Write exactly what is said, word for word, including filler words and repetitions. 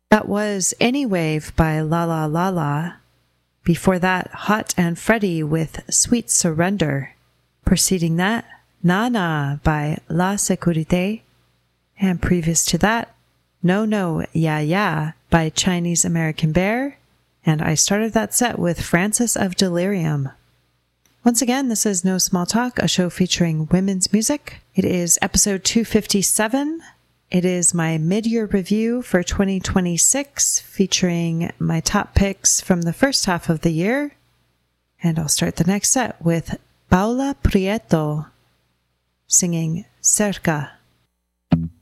That was Any Wave by La La La La. Before that, Hot and Freddie with Sweet Surrender. Preceding that, Na Na by La Sécurité. And previous to that, No No Ya Ya by Chinese American Bear. And I started that set with Francis of Delirium. Once again, this is No Small Talk, a show featuring women's music. It is episode two fifty-seven. It is my mid-year review for twenty twenty-six, featuring my top picks from the first half of the year. And I'll start the next set with Paula Prieto singing Cerca.